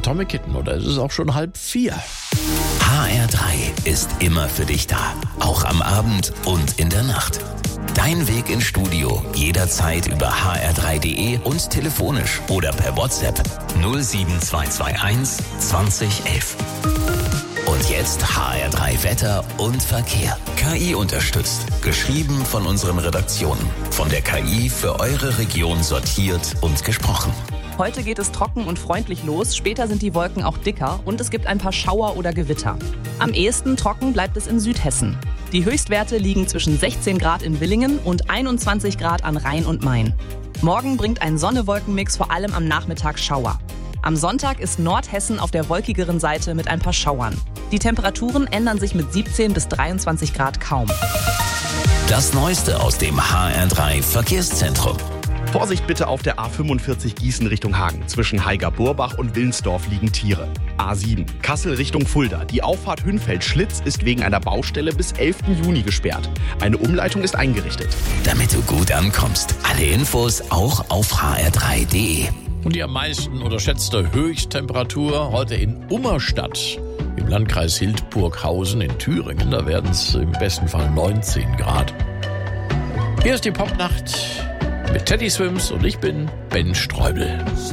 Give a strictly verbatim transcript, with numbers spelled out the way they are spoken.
Atomic Kitten oder ist es auch schon halb vier? H R drei ist immer für dich da, auch am Abend und in der Nacht. Dein Weg ins Studio jederzeit über h r drei punkt d e und telefonisch oder per WhatsApp null sieben zwei zwei eins zwanzig elf. Und jetzt H R drei Wetter und Verkehr. K I unterstützt. Geschrieben von unseren Redaktionen. Von der K I für eure Region sortiert und gesprochen. Heute geht es trocken und freundlich los. Später sind die Wolken auch dicker und es gibt ein paar Schauer oder Gewitter. Am ehesten trocken bleibt es in Südhessen. Die Höchstwerte liegen zwischen sechzehn Grad in Villingen und einundzwanzig Grad an Rhein und Main. Morgen bringt ein Sonne-Wolken-Mix vor allem am Nachmittag Schauer. Am Sonntag ist Nordhessen auf der wolkigeren Seite mit ein paar Schauern. Die Temperaturen ändern sich mit siebzehn bis dreiundzwanzig Grad kaum. Das Neueste aus dem H R drei Verkehrszentrum. Vorsicht bitte auf der A fünfundvierzig Gießen Richtung Hagen. Zwischen Heiger-Burbach und Willensdorf liegen Tiere. A sieben Kassel Richtung Fulda. Die Auffahrt Hünfeld-Schlitz ist wegen einer Baustelle bis elften Juni gesperrt. Eine Umleitung ist eingerichtet. Damit du gut ankommst. Alle Infos auch auf h r drei punkt d e. Und die am meisten unterschätzte Höchsttemperatur heute in Ummerstadt im Landkreis Hildburghausen in Thüringen. Da werden es im besten Fall neunzehn Grad. Hier ist die Popnacht mit Teddy Swims und ich bin Ben Streubel.